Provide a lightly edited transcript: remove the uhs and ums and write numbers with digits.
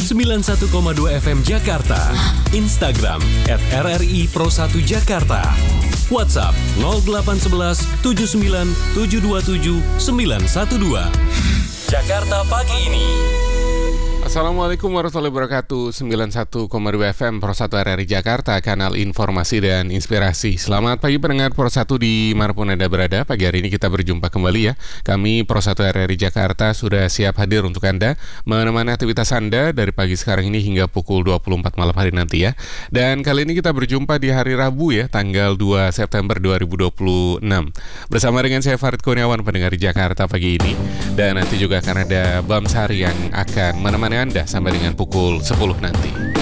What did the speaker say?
91,2 FM Jakarta. Instagram @RRI Pro 1 Jakarta. WhatsApp 0811 79 727 912. Jakarta pagi ini. Assalamualaikum warahmatullahi wabarakatuh. 91,2 FM Pro 1 RRI Jakarta, kanal informasi dan inspirasi. Selamat pagi pendengar Pro 1 di manapun Anda berada. Pagi hari ini kita berjumpa kembali ya. Kami Pro 1 RRI Jakarta sudah siap hadir untuk Anda, menemani aktivitas Anda dari pagi sekarang ini hingga pukul 24 malam hari nanti ya. Dan kali ini kita berjumpa di hari Rabu ya, tanggal 2 September 2026. Bersama dengan saya Farid Kurniawan, pendengar di Jakarta pagi ini. Dan nanti juga akan ada Bam Sari yang akan menemani Anda sampai dengan pukul 10 nanti.